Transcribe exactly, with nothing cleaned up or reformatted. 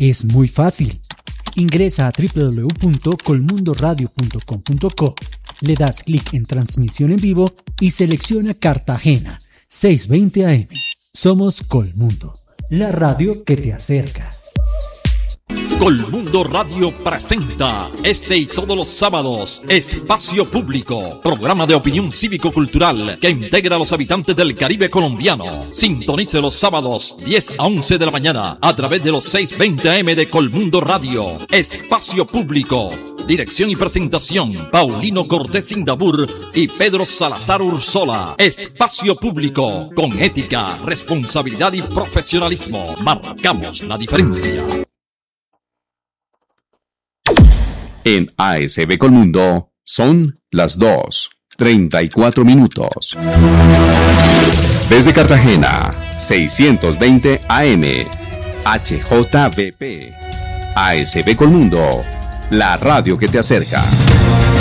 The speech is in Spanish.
Es muy fácil. Ingresa a doble u doble u doble u punto colmundoradio punto com punto co, le das clic en transmisión en vivo y selecciona Cartagena, seiscientos veinte A M. Somos Colmundo, la radio que te acerca. Colmundo Radio presenta este y todos los sábados Espacio Público, programa de opinión cívico-cultural que integra a los habitantes del Caribe colombiano. Sintonice los sábados diez a once de la mañana a través de los seiscientos veinte A M de Colmundo Radio. Espacio Público. Dirección y presentación, Paulino Cortés Indabur y Pedro Salazar Ursola. Espacio Público, con ética, responsabilidad y profesionalismo. Marcamos la diferencia. En A S B Colmundo son las dos, treinta y cuatro minutos. Desde Cartagena, seiscientos veinte A M, H J V P, A S B Colmundo, la radio que te acerca.